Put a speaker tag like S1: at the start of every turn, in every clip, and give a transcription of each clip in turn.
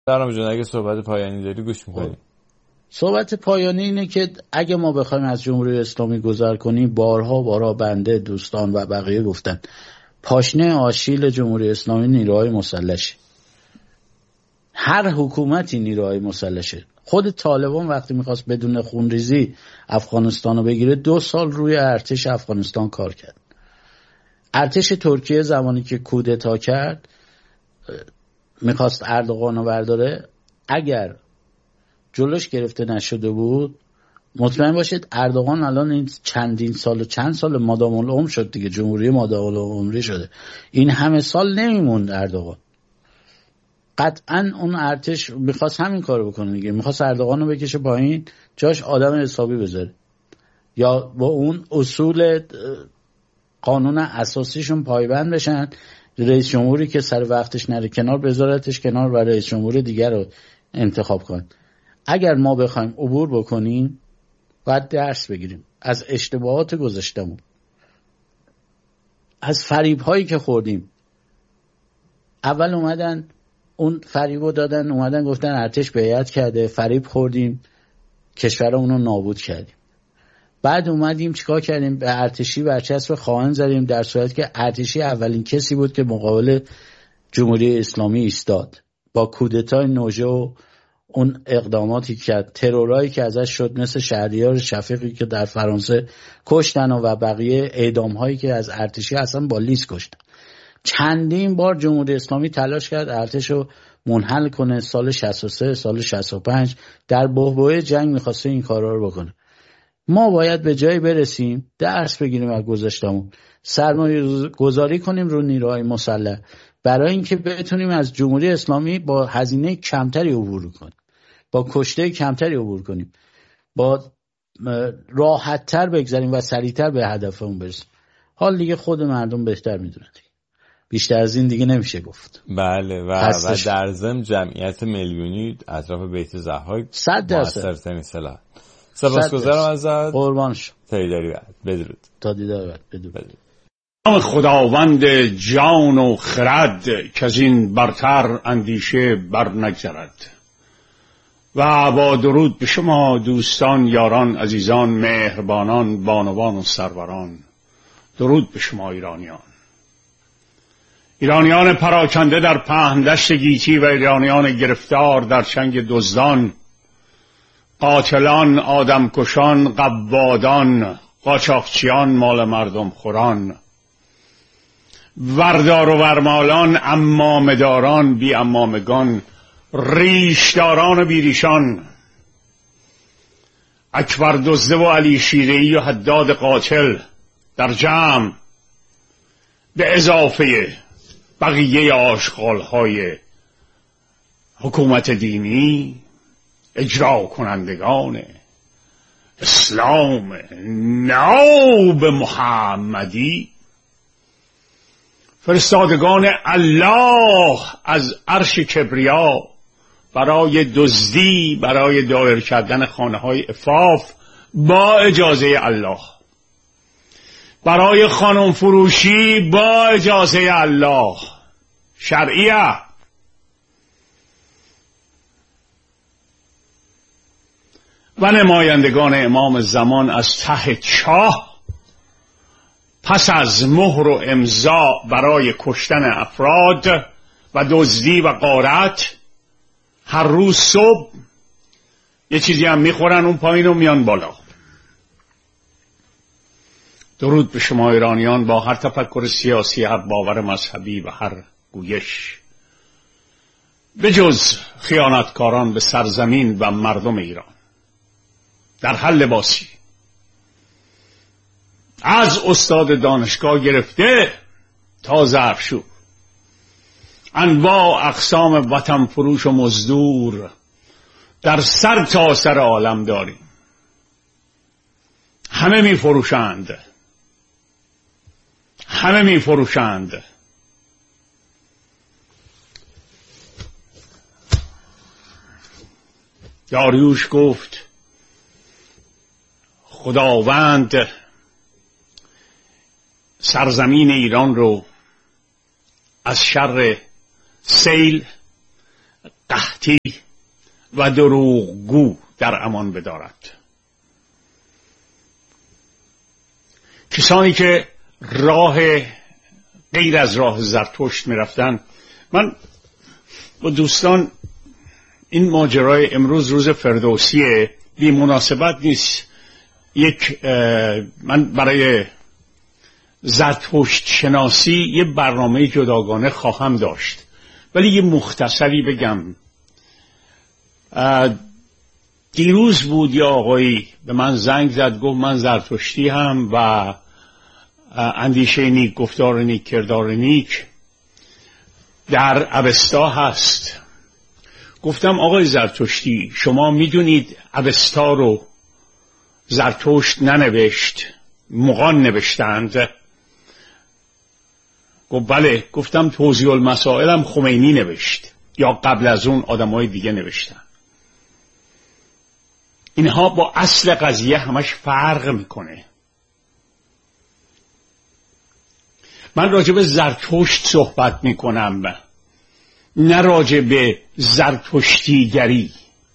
S1: برام جون اگه صحبت پایانی داری گوش می‌کنیم.
S2: صحبت پایانی اینه که اگه ما بخوایم از جمهوری اسلامی گذر کنیم، بارها بنده، دوستان و بقیه گفتن پاشنه آشیل جمهوری اسلامی نیروهای مسلحه. هر حکومتی نیروهای مسلحه. خود طالبان وقتی میخواست بدون خونریزی افغانستان رو بگیره 2 سال روی ارتش افغانستان کار کرد. ارتش ترکیه زمانی که کودتا کرد میخواست اردوغان رو برداره، اگر جلوش گرفته نشده بود مطمئن باشید اردوغان الان این چند سال مادام العمر شد دیگه، جمهوری مادام العمری شده، این همه سال نمیموند اردوغان. قطعا اون ارتش میخواست همین کارو بکنه دیگه، میخواست اردوغان رو بکشه پایین، جاش آدم حسابی بذاره، یا با اون اصول قانون اساسیشون پایبند بشن. رئیس جمهوری که سر وقتش نره کنار بذارتش کنار و رئیس جمهور دیگر رو انتخاب کن. اگر ما بخوایم عبور بکنیم باید درس بگیریم از اشتباهات گذشتمون، از فریب هایی که خوردیم. اول اومدن اون فریبو دادن، اومدن گفتن ارتش بیعت کرده، فریب خوردیم، کشورمون رو نابود کردیم. بعد اومدیم چیکار کردیم؟ به ارتشی برچسب خائن زدیم، در صورتی که ارتشی اولین کسی بود که مقابل جمهوری اسلامی ایستاد. با کودتای نوژه و اون اقداماتی که ترورایی که ازش شد، مثل شهریار شفیقی که در فرانسه کشتن و بقیه اعدام هایی که از ارتشی اصلا با لیست کشتن. چندین بار جمهوری اسلامی تلاش کرد ارتش رو منحل کنه. سال 63 سال 65 در بحبوحه جنگ می‌خواسته این کارا رو بکنه. ما باید به جایی برسیم درس بگیریم از گذشتمون، سرمایه گذاری کنیم رو نیروهای مسلح برای اینکه بتونیم از جمهوری اسلامی با هزینه کمتری عبور کنیم، با کشته کمتری عبور کنیم، با راحت‌تر بگذریم و سریعتر به هدفمون برسیم. حال دیگه خود مردم بهتر میدونن، بیشتر از این دیگه نمیشه گفت.
S1: بله و در ضمن جمعیت میلیونی اطراف بیت زهرا
S2: 100%
S1: سلاح. سپاسگزارم ازت.
S2: قربان شو.
S1: تیداری بدرود.
S2: تا دیدار بعد. بدرود.
S3: نام خداوند جان و خرد که از این برتر اندیشه بر نگذرد. و با درود به شما دوستان، یاران، عزیزان، مهربانان، بانوان و سروران. درود به شما ایرانیان پراکنده در پهندشت گیتی و ایرانیان گرفتار در چنگ دزدان، قاتلان، آدمکشان، قبادان، قاچاقچیان، مال مردم خوران، وردار و ورمالان، امامداران، بی امامگان، ریشداران و بیریشان، اکبر دزده و علی شیره‌ای و حداد قاتل در جمع، به اضافه بقیه آشغال‌های حکومت دینی، اجرا کنندگان اسلام ناب محمدی، فرستادگان الله از عرش کبریا برای دزدی، برای دایر کردن خانه‌های عفاف با اجازه الله، برای خانم فروشی با اجازه الله شرعیه، و نمایندگان امام زمان از ته چاه پس از مهر و امضا برای کشتن افراد و دزدی و غارت هر روز صبح یه چیزی هم میخورن اون پایین و میان بالا. درود به شما ایرانیان با هر تفکر سیاسی، هر باور مذهبی و هر گویش، به جز خیانتکاران به سرزمین و مردم ایران، در هر لباسی، از استاد دانشگاه گرفته تا ظرفشور، انواع اقسام وطن فروش و مزدور در سر تا سر عالم داریم. همه می فروشند، همه می فروشند. داریوش گفت خداوند سرزمین ایران رو از شر سیل، قحطی و دروغگو در امان بدارد. کسانی که راه غیر از راه زرتشت می رفتن، من با دوستان این ماجرای امروز روز فردوسیه، بی مناسبت نیست. من برای زرتشت شناسی یه برنامه جداگانه خواهم داشت، ولی یه مختصری بگم. دیروز بود یه آقایی به من زنگ زد، گفت من زرتشتی هم و اندیشه نیک، گفتار نیک، کردار نیک در اوستا هست. گفتم آقای زرتشتی، شما میدونید اوستا رو زرتشت ننوشت، مغان نوشتند؟ گفت بله. گفتم توضیح المسائل هم خمینی نوشت یا قبل از اون آدمای دیگه نوشتن. اینها با اصل قضیه همش فرق میکنه. من راجع به زرتشت صحبت میکنم، نه راجع به زرتشتیگری.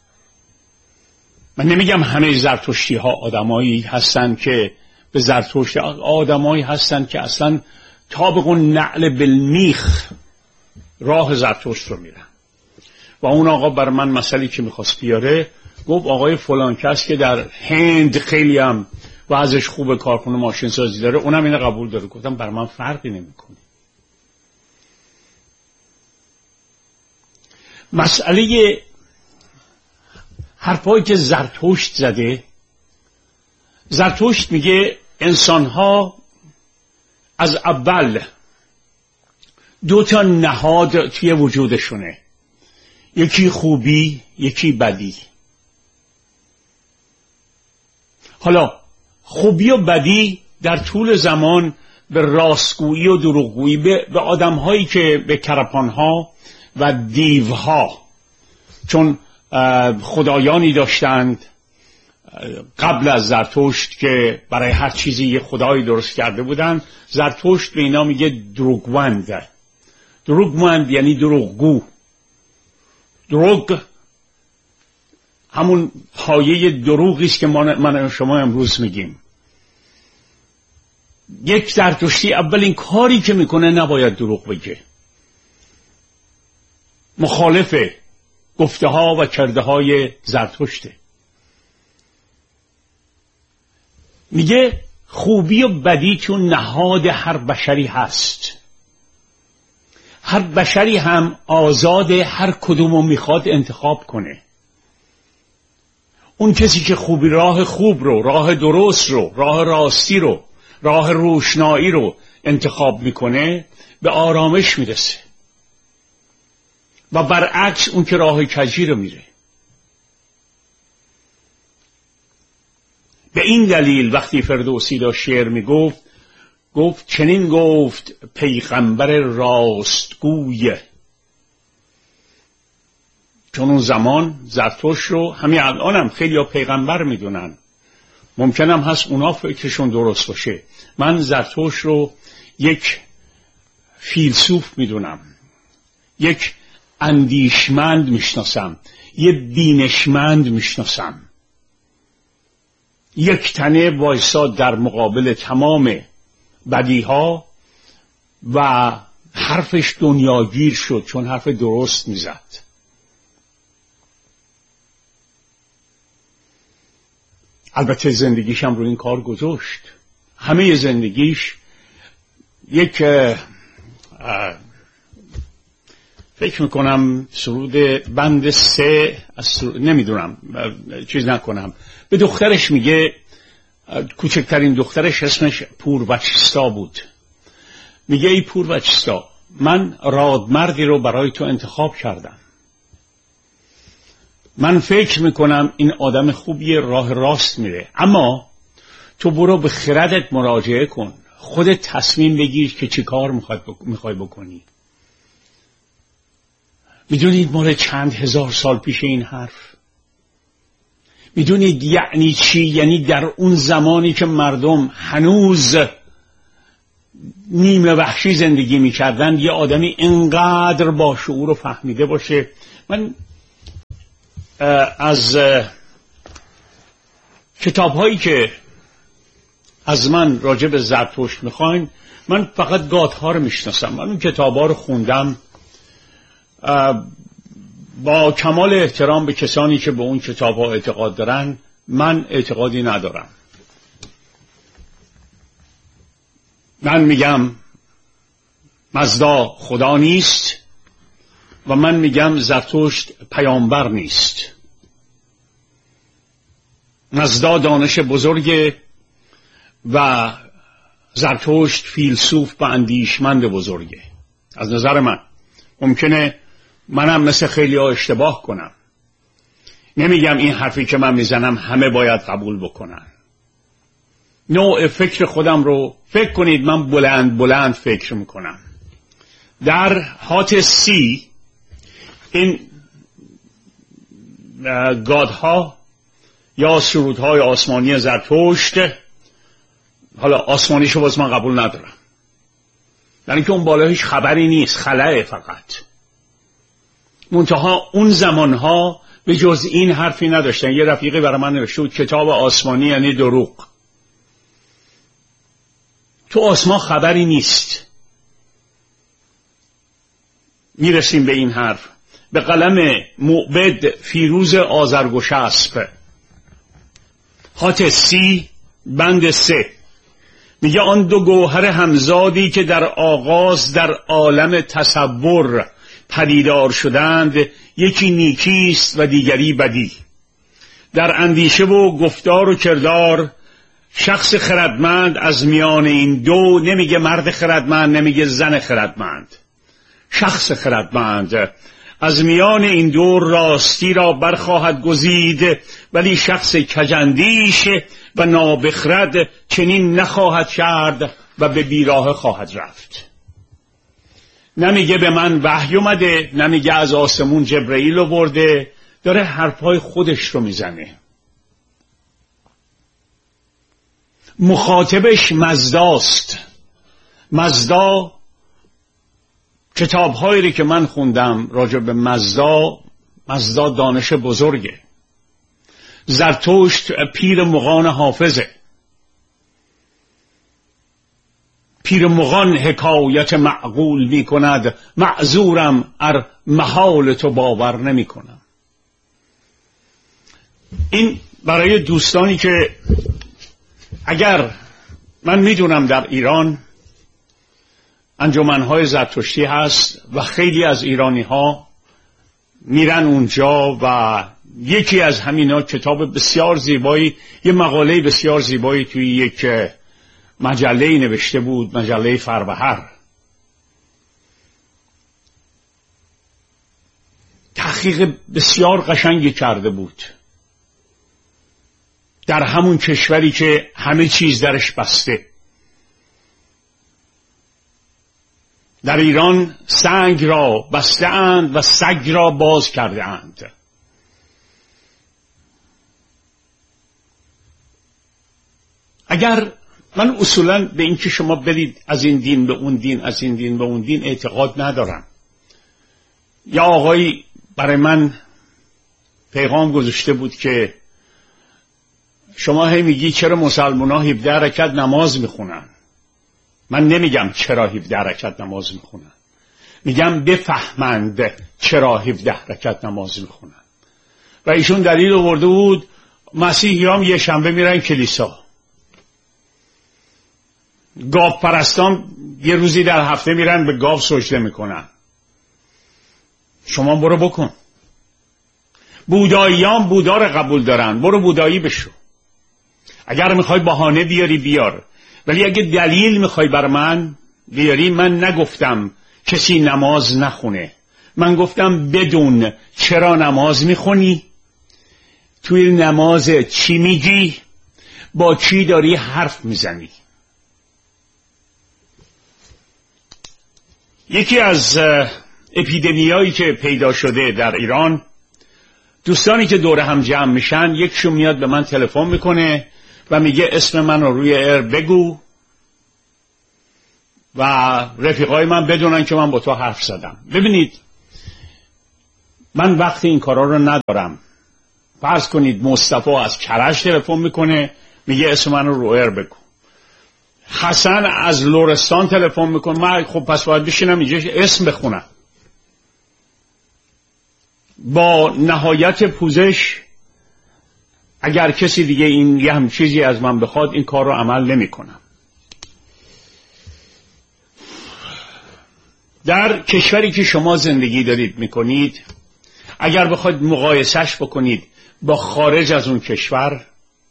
S3: من نمیگم همه زرتشتی ها آدمایی هستن که به زرتشت، آدمایی هستن که اصلا طابق نعل بالمیخ راه زرتشت رو میرن. و اون آقا بر من مسئله که میخواست بیاره، گفت آقای فلان کس که در هند خیلی هم وضعش خوبه، کارخونه ماشین سازی داره، اونم اینو قبول داره. گفتم بر من فرقی نمیکنه. مسئله حرفایی که زرتشت زده، زرتشت میگه انسانها از اول دو تا نهاد توی وجودشونه، یکی خوبی، یکی بدی. حالا خوبی و بدی در طول زمان به راستگویی و دروغگویی، به آدمهایی که به کرپانها و دیوها، چون خدایانی داشتند قبل از زرتشت که برای هر چیزی یه خدایی درست کرده بودن، زرتشت به اینا میگه دروگوند. دروگوند یعنی دروغگو. دروغ همون پایه دروغی است که من شما امروز میگیم. یک زرتشتی اولین کاری که میکنه نباید دروغ بگه. مخالف گفته ها و کرده های زرتشته. میگه خوبی و بدی چون نهاد هر بشری هست. هر بشری هم آزاد هر کدومو میخواد انتخاب کنه. اون کسی که خوبی، راه خوب رو، راه درست رو، راه راستی رو، راه روشنایی رو انتخاب میکنه، به آرامش میرسه. و برعکس اون که راه کجی رو میره. به این دلیل وقتی فردوسی داشت شعر میگفت، گفت چنین گفت پیغمبر راستگوی. چون اون زمان زرتشت رو، همین الان هم خیلی ها پیغمبر میدونن، ممکنم هست اونا فکرشون درست باشه. من زرتشت رو یک فیلسوف میدونم، یک اندیشمند میشناسم، یک بینشمند میشناسم. یک تنه وایساد در مقابل تمام بدیها و حرفش دنیاگیر شد، چون حرف درست میزد. البته زندگیش هم روی این کار گذاشت. همه زندگیش یک فکر میکنم سرود بند 3 نمیدونم چیز نکنم، به دخترش میگه، کوچکترین دخترش اسمش پوروچستا بود. میگه ای پوروچستا، من رادمردی رو برای تو انتخاب کردم. من فکر میکنم این آدم خوبیه، راه راست میره، اما تو برو به خردت مراجعه کن، خودت تصمیم بگیر که چی کار میخوای بکنی. میدونید مال چند هزار سال پیش این حرف؟ میدونید یعنی چی؟ یعنی در اون زمانی که مردم هنوز نیمه وحشی زندگی میکردن، یه آدمی اینقدر با شعور و فهمیده باشه. من از کتاب هایی که از من راجع به زرتشت میخواین، من فقط گاتها رو میشناسم. من اون کتاب ها رو خوندم. با کمال احترام به کسانی که به اون کتاب ها اعتقاد دارن، من اعتقادی ندارم. من میگم مزدا خدا نیست و من میگم زرتشت پیامبر نیست. مزدا دانش بزرگه و زرتشت فیلسوف و اندیشمند بزرگه. از نظر من ممکنه منم مثل خیلی ها اشتباه کنم. نمیگم این حرفی که من میزنم همه باید قبول بکنن. نوع فکر خودم رو فکر کنید. من بلند فکر میکنم. در هات سی این گادها یا سرودهای آسمانی زرتشت، حالا آسمانیشو باز من قبول ندارم، یعنی که اون بالا هیچ خبری نیست، خلأه فقط. منتها اون زمانها به جز این حرفی نداشتن. یه رفیقی برای من نوشته بود کتاب آسمانی یعنی دروغ. تو آسمان خبری نیست. میرسیم به این حرف به قلم موعبد فیروز آذرگشسب، خط سی بند 3 میگه آن دو گوهر همزادی که در آغاز در عالم تصور پدیدار شدند، یکی نیکی است و دیگری بدی. در اندیشه و گفتار و کردار شخص خردمند از میان این دو، نمیگه مرد خردمند، نمیگه زن خردمند، شخص خردمند از میان این دو راستی را برخواهد گزید، ولی شخص کجندیش و نابخرد چنین نخواهد کرد و به بیراه خواهد رفت. نمیگه به من وحی اومده، نمیگه از آسمون جبرئیل آورده، داره حرفای خودش رو میزنه. مخاطبش مزداست. مزدا کتاب‌هایی که من خوندم راجع به مزدا دانش بزرگه. زرتشت پیر مغان حافظه. پیر مغان حکایت معقول می کند، معذورم ار محال تو باور نمی کنم. این برای دوستانی که اگر من میدونم در ایران انجمنهای زرتشتی هست و خیلی از ایرانی ها میرن اونجا و یکی از همینا کتاب بسیار زیبایی، یه مقاله بسیار زیبایی توی یک مجله نوشته بود، مجله فربهر. تحقیق بسیار قشنگی کرده بود در همون کشوری که همه چیز درش بسته. در ایران سنگ را بسته اند و سگ را باز کرده اند. اگر من اصولا به این که شما برید از این دین به اون دین، از این دین به اون دین اعتقاد ندارم. یا آقایی برای من پیغام گذاشته بود که شما هی میگی چرا مسلمان ها 17 رکعت نماز میخونن. من نمیگم چرا 17 رکعت نماز میخونن، میگم بفهمند چرا 17 رکعت نماز میخونن. و ایشون دلیل آورده بود مسیحیان یه شنبه میرن کلیسا، گاو پرستان یه روزی در هفته میرن به گاو سجده میکنن. شما برو بکن. بوداییان بودا رو قبول دارن، برو بودایی بشو. اگر میخوای بهانه بیاری بیار، ولی اگه دلیل میخوای بر من بیاری، من نگفتم کسی نماز نخونه، من گفتم بدون چرا نماز میخونی، توی نماز چی میگی، با چی داری حرف میزنی. یکی از اپیدمیایی که پیدا شده در ایران، دوستانی که دور هم جمع میشن، یکشون میاد به من تلفن میکنه و میگه اسم من رو روی ایر بگو و رفیقای من بدونن که من با تو حرف زدم. ببینید من وقت این کارا رو ندارم. فرض کنید مصطفی از کرج تلفن میکنه، میگه اسم منو روئر بگو. حسن از لرستان تلفن میکنه، من خب پس باید بشینم اینجا اسم بخونم. با نهایت پوزش اگر کسی دیگه این یه هم چیزی از من بخواد این کار رو عمل نمی کنم. در کشوری که شما زندگی دارید میکنید، اگر بخواید مقایسش بکنید با خارج از اون کشور،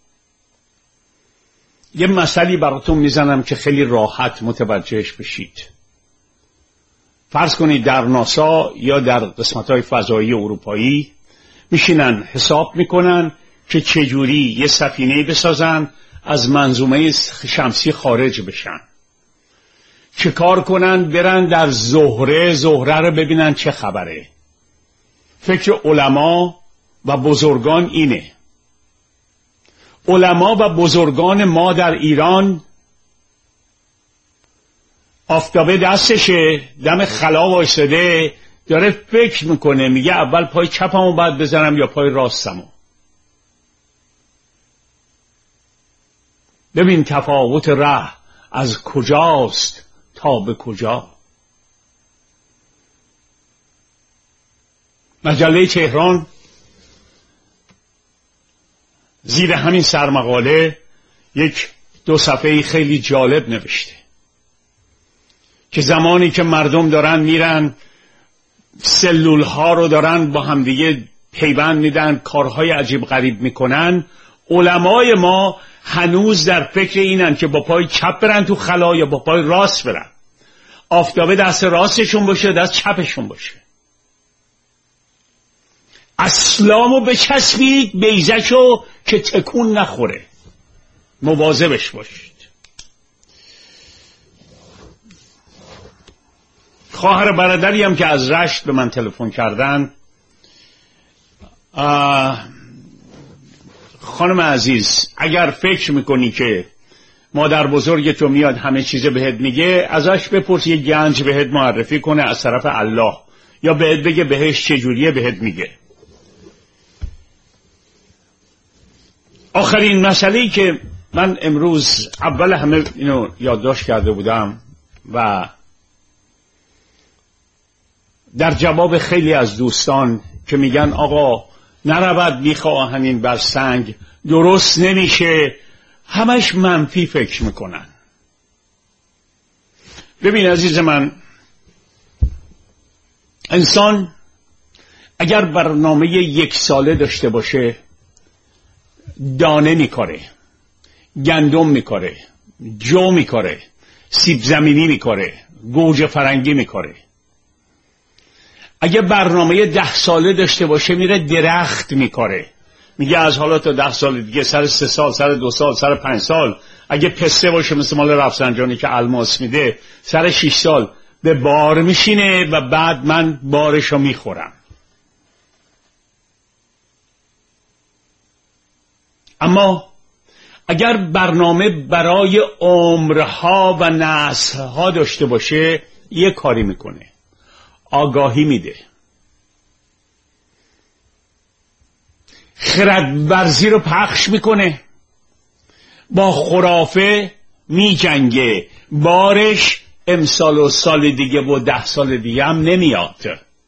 S3: یه مثالی براتون میزنم که خیلی راحت متوجهش بشید. فرض کنید در ناسا یا در قسمت‌های فضایی اروپایی میشینن حساب میکنن که چجوری یه سفینه‌ای بسازن از منظومه شمسی خارج بشن، چه کار کنن برن در زهره رو ببینن چه خبره. فکر علما و بزرگان اینه. علما و بزرگان ما در ایران آفتابه دستشه، دم خلا وایساده داره فکر میکنه، میگه اول پای چپمو باید بزنم یا پای راستمو. ببین تفاوت ره از کجاست تا به کجا. مجله تهران زیر همین سرمقاله یک 2 صفحه‌ای خیلی جالب نوشته که زمانی که مردم دارن میرن سلول ها رو دارن با همدیگه پیوند میدن، کارهای عجیب غریب میکنن، علمای ما هنوز در فکر اینن که با پای چپ برن تو خلا یا با پای راست برن. آفتابه دست راستشون باشه، دست چپشون باشه. اسلامو بچسبید بیزشو که تکون نخوره، مواظبش باشید. خواهر برادری هم که از رشت به من تلفن کردن، خانم عزیز اگر فکر میکنی که مادر بزرگ تو میاد همه چیز بهت میگه، ازش بپرس یه گنج بهت معرفی کنه از طرف الله، یا بهت بگه بهش چجوریه بهت میگه. آخرین مسئله‌ای که من امروز اول همه اینو یادداشت کرده بودم و در جواب خیلی از دوستان که میگن آقا نرود بیخ آهنین بر سنگ، درست نمیشه، همش منفی فکر میکنن. ببین عزیز من، انسان اگر برنامه 1 ساله داشته باشه، دانه میکاره، گندم میکاره، جو میکاره، سیب زمینی میکاره، گوجه فرنگی میکاره. اگه برنامه 10 ساله داشته باشه میره درخت میکاره، میگه از حالا تا 10 سال دیگه، سر 3 سال، سر 2 سال، سر 5 سال، اگه پسته باشه مثل مال رفسنجانی که الماس میده، سر 6 سال به بار میشینه و بعد من بارشو میخورم. اما اگر برنامه برای عمرها و نسلها داشته باشه، یه کاری میکنه، آگاهی میده، خردورزی رو پخش میکنه، با خرافه میجنگه، بارش امسال و سال دیگه و 10 سال دیگه هم نمیاد.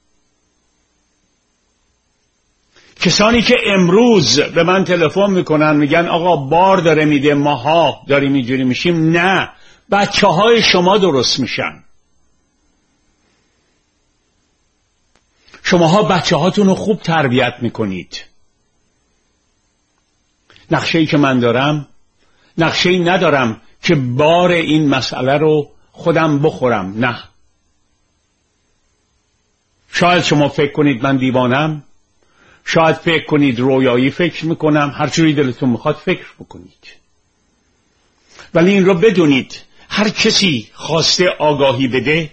S3: کسانی که امروز به من تلفن میکنن میگن آقا بار داره میده، ماها داریم اینجوری میشیم، نه، بچه های شما درست میشن. شماها بچه هاتون رو خوب تربیت میکنید. نقشه‌ای که من دارم، نقشه‌ای ندارم که بار این مسئله رو خودم بخورم، نه. شاید شما فکر کنید من دیوانم، شاید فکر کنید رویایی فکر میکنم، هر جوری دلتون میخواد فکر بکنید، ولی این رو بدونید هر کسی خواسته آگاهی بده،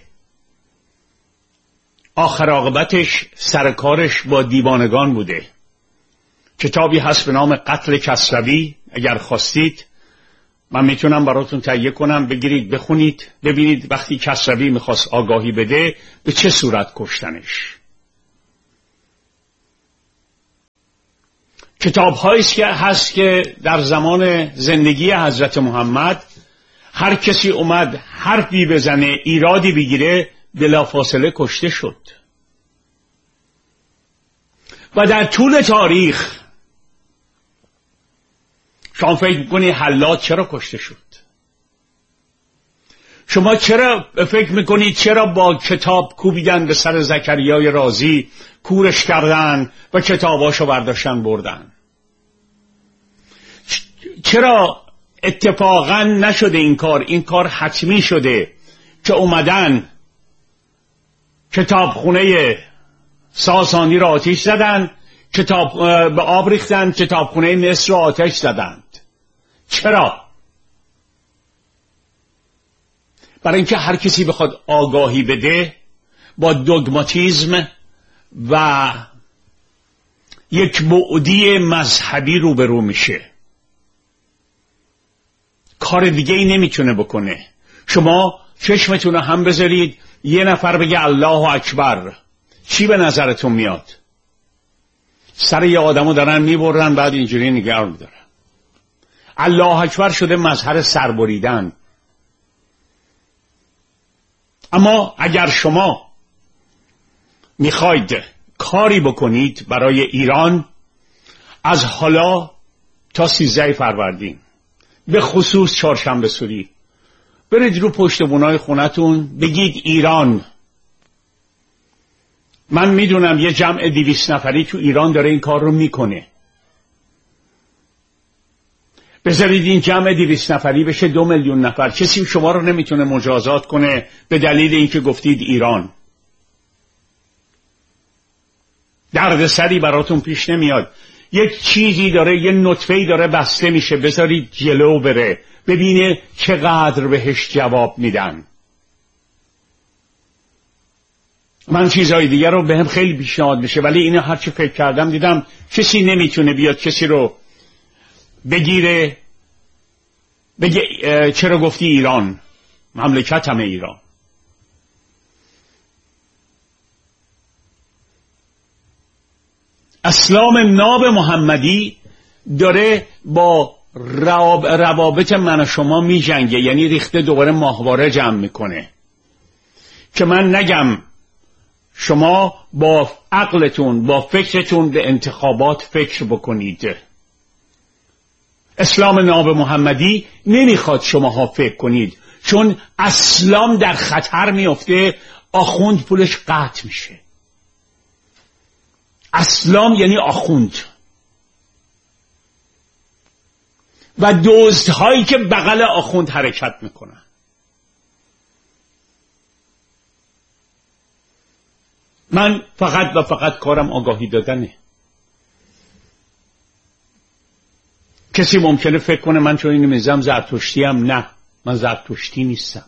S3: آخر عاقبتش سرکارش با دیوانگان بوده. کتابی هست به نام قتل کسروی، اگر خواستید من میتونم براتون تهیه کنم، بگیرید بخونید، ببینید وقتی کسروی میخواست آگاهی بده به چه صورت کشتنش. کتاب‌هایی هست که در زمان زندگی حضرت محمد هر کسی اومد حرفی بزنه، ایرادی بگیره، بلافاصله کشته شد. و در طول تاریخ شما فکر میکنی حلاج چرا کشته شد؟ شما چرا فکر میکنید چرا با کتاب کوبیدن به سر زکریای رازی، کورش کردن و کتاباشو برداشتن بردن؟ چرا اتفاقا نشده این کار حتمی شده که اومدن کتابخونه ساسانی را آتش زدن، به آب ریختن، کتابخونه مصر را آتش زدند؟ چرا؟ برای اینکه هر کسی بخواد آگاهی بده با دوگماتیزم و یک بعدی مذهبی روبرو میشه، کار دیگه ای نمیتونه بکنه. شما چشمتون رو هم بذارید یه نفر بگه الله اکبر، چی به نظرتون میاد؟ سر یه آدمو دارن میبرن، بعد اینجوری نگاه میدارن. الله اکبر شده مظهر سربریدن. اما اگر شما میخواید کاری بکنید برای ایران، از حالا تا 13 فروردین، به خصوص چهارشنبه سوری، برید رو پشت بونای خونتون بگید ایران. من میدونم یه جمع 200 نفری تو ایران داره این کار رو میکنه. بذارید این جمع 200 نفری بشه 2 میلیون نفر. کسی شما رو نمیتونه مجازات کنه به دلیل اینکه گفتید ایران. دردسری براتون پیش نمیاد. یک چیزی داره، یه نطفه‌ای داره بسته میشه، بذارید جلو بره، ببینه چقدر بهش جواب میدن. من چیزهای دیگر رو بهم خیلی پیشنهاد میشه، ولی اینو هرچی فکر کردم دیدم کسی نمیتونه بیاد کسی رو بگیره بگه چرا گفتی ایران، مملکت همه ایران. اسلام ناب محمدی داره با روابط من و شما می جنگه، یعنی ریخته دوباره ماهواره جمع میکنه که من نگم شما با عقلتون با فکرتون به انتخابات فکر بکنید. اسلام ناب محمدی نمیخواد شماها فکر کنید، چون اسلام در خطر میفته، آخوند پولش قطع میشه. اسلام یعنی آخوند و دزدهایی که بغل آخوند حرکت میکنن. من فقط و فقط کارم آگاهی دادنه. کسی ممکنه فکر کنه من چون اینو میزم زرتشتیم. نه، من زرتشتی نیستم.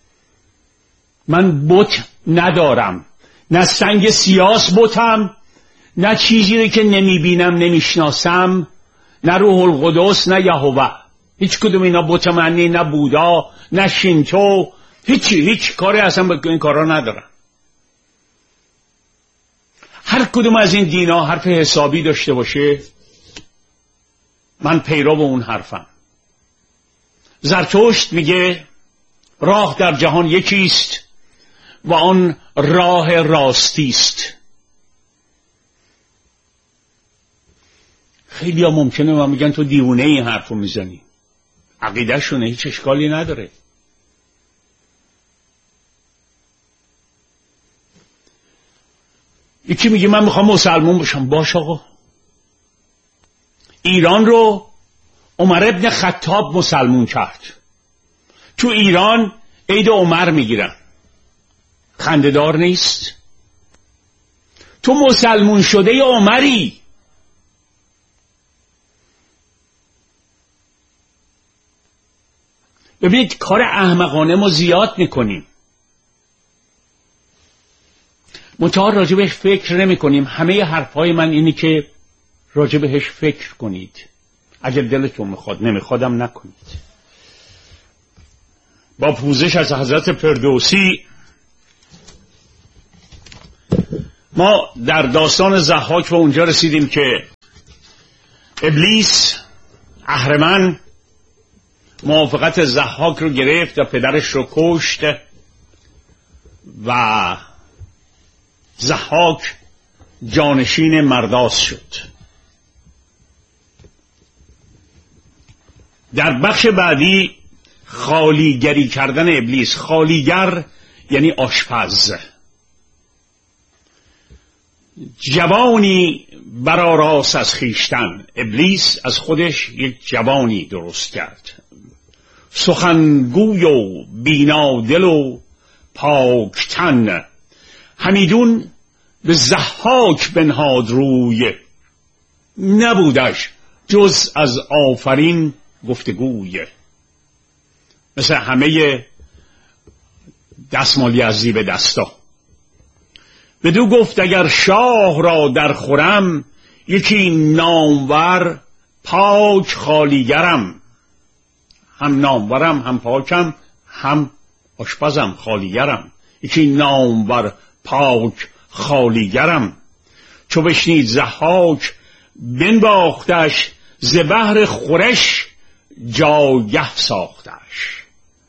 S3: من بت ندارم، نه سنگ سیاس بتم، نه چیزی که نمیبینم نمیشناسم، نه روح القدس، نه یهوه. هیچ کدوم اینا بت منی، نه بودا، نه شینتو، هیچ کاری اصلا با این کارا ندارم. هر کدوم از این دینا حرف حسابی داشته باشه، من پیرو اون حرفم. زرتشت میگه راه در جهان یکیست و آن راه راستیست. خیلی ها ممکنه من میگن تو دیوونه این حرفو میزنی. عقیده شونه، هیچ اشکالی نداره. یکی میگه من میخوام مسلمون باشم. باش آقا، ایران رو عمر ابن خطاب مسلمون کرد. تو ایران عید عمر میگیرن، خنده‌دار نیست؟ تو مسلمون شده عمری. ببینید کار احمقانه ما زیاد میکنیم، منتها راجبش فکر نمی کنیم. همه حرفای من اینی که راجبش فکر کنید. اگر دلتون میخواد، نمیخوادم نکنید. با پوزش از حضرت فردوسی ما در داستان ضحاک به اونجا رسیدیم که ابلیس اهرمن موافقت ضحاک رو گرفت و پدرش رو کشت و ضحاک جانشین مرداس شد. در بخش بعدی خالیگری کردن ابلیس. خالیگر یعنی آشپز. جوانی برآراست از خویشتن. ابلیس از خودش یک جوانی درست کرد، سخنگوی و بینادل و پاکتن. همیدون به ضحاک بنهاد روی، نبودش جز از آفرین گفتگوی. مثل همه دستمال یزدی به دستا. بدو گفت اگر شاه را در خورم، یکی نامور پاک خالیگرم. هم نامورم، هم پاکم، هم آشپزم، خالیگرم. یکی نامور پاک خالیگرم. چو بشنید ضحاک بنواختش، ز بهر خورش جایه ساختش.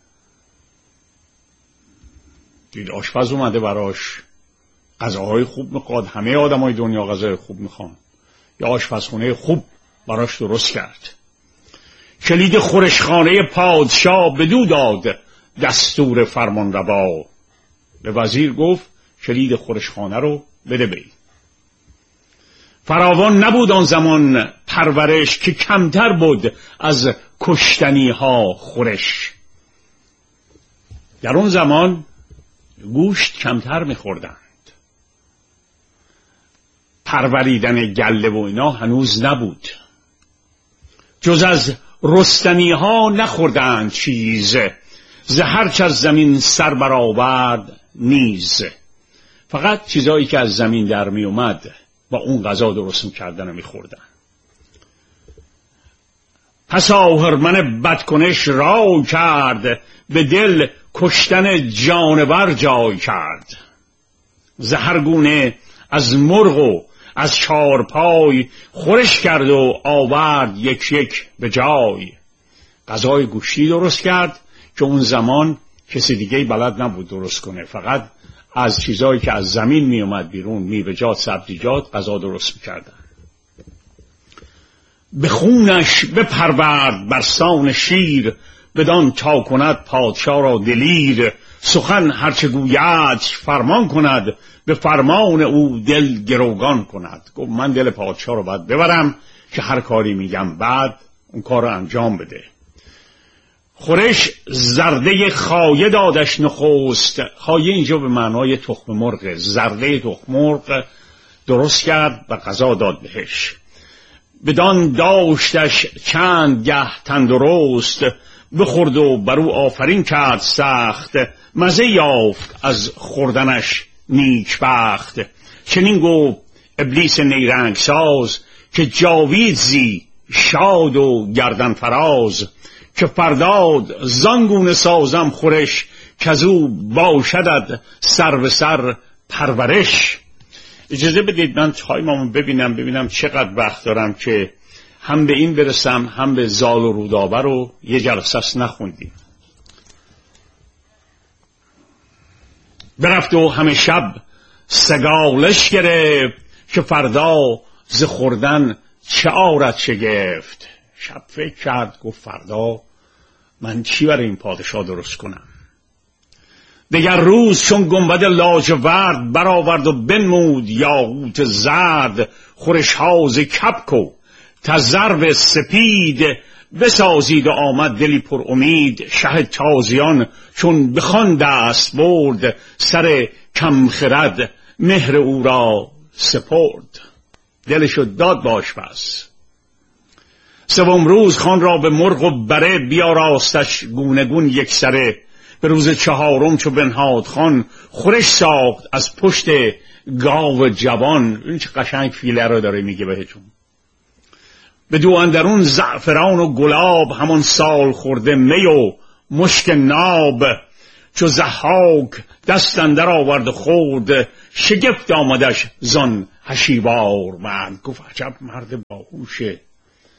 S3: دید آشپز اومده براش غذاهای خوب میخواد. همه آدمای دنیا غذای خوب میخوان. یا آشپزخونه خوب براش درست کرد. کلید خورشخانه پادشاه بدو داد، دستور فرمان روا. به وزیر گفت کلید خورشخانه رو بده بی. فراوان نبود آن زمان پرورش، که کمتر بود از کشتنی ها خورش. در اون زمان گوشت کمتر میخوردند. پروریدن گله و اینا هنوز نبود. جز از رستنی ها نخوردند چیز، ز هرچ از زمین سر برآورد نیز. فقط چیزایی که از زمین در می اومد با اون غذا درست میکردن و میخوردن. پس آهرمن بدکنش را کرد، به دل کشتن جانور جای کرد. ز هر گونه از مرغ و از چارپای، خورش کرد و آورد یک یک به جای. غذای گوشتی درست کرد که اون زمان کسی دیگه بلد نبود درست کنه. فقط از چیزایی که از زمین می اومد بیرون، میوه‌جات، سبزیجات، غذا درست میکردن. به خونش بپرورد برسان شیر، بدان تا کند پادشاه را دلیر. سخن هرچه گوید فرمان کند، به فرمان او دل گروگان کند. گفت من دل پادشاه رو باید ببرم که هر کاری میگم بعد اون کار رو انجام بده. خورش زرده خایه دادش نخست. خایه اینجا به معنای تخم مرغ. زرده تخم مرغ درست کرد و غذا داد بهش. بدان داشتش چند گه تندرست، بخورد و برو آفرین کرد سخت. مزه یافت از خوردنش نیکبخت. چنین گفت ابلیس نیرنگ ساز، که جاوید زی شاد و گردن فراز. که فرداد زانگونه سازم خورش، کزو باشدد سر به سر پرورش. اجازه بدید من تایممو ببینم چقدر وقت دارم که هم به این برسم هم به زال و رودابه رو یه جلسه است نخوندیم. برفت و همه شب سگالش گرفت، که فردا ز خوردن چه آرد شگفت. شب فکر کرد، گفت فردا من چی برای این پادشاه درست کنم. دگر روز چون گنبد لاجورد، برآورد و بنمود یاقوت زرد. خورش ها ز کبک و تذرو سپید، بسازید و آمد دلی پر امید. شه تازیان چون بخوان دست برد، سر کم خرد مهر او را سپرد. دلشو داد باش. پس سوم روز خان را به مرغ و بره، بیاراستش گونه گون یک سره. به روز چهارم چو بنهاد خان، خورش ساخت از پشت گاو جوان. این چه قشنگ فیله رو داره میگه بهتون. به دو اندرون زعفران و گلاب، همان سال خورده می و مشک ناب. چو ضحاک دست اندر آورد خورد، شگفت آمدش زان هشیوار مرد. گفت عجب مرد باهوشه،